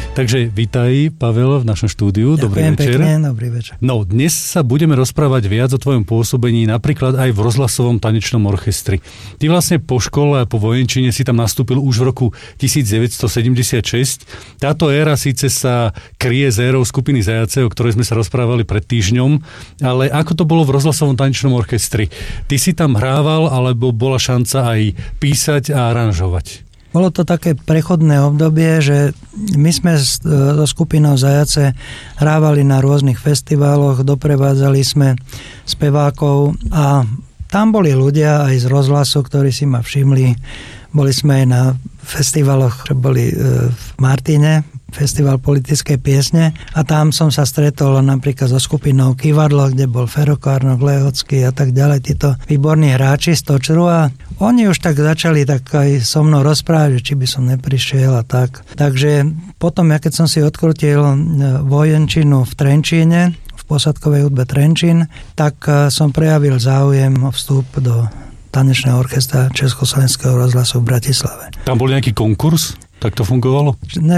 Takže vítaj, Pavel, v našom štúdiu. Dobrý večer. Pekne, dobrý večer. No, dnes sa budeme rozprávať viac o tvojom pôsobení, napríklad aj v rozhlasovom tanečnom orchestri. Ty vlastne po škole a po vojenčine si tam nastúpil už v roku 1976. Táto éra síce sa kryje s érou skupiny Zajace, o ktorej sme sa rozprávali pred týždňom, ale ako to bolo v rozhlasovom tanečnom orchestri? Ty si tam hrával, alebo bola šanca aj písať a aranžovať? Bolo to také prechodné obdobie, že my sme so skupinou Zajace hrávali na rôznych festivaloch, doprevádzali sme spevákov a tam boli ľudia aj z rozhlasu, ktorí si ma všimli. Boli sme aj na festivaloch, že boli v Martine, festival politickej piesne a tam som sa stretol napríklad so skupinou Kivadlo, kde bol Fero Kárnok, Lehocký a tak ďalej, títo výborní hráči z Točru a oni už tak začali tak aj so mnou rozprávať, či by som neprišiel a tak. Takže potom, keď som si odkrutil vojenčinu v Trenčíne, v posádkovej hudbe Trenčín, tak som prejavil záujem o vstup do tanečného orchestra Československého rozhlasu v Bratislave. Tam bol nejaký konkurs? Tak to fungovalo?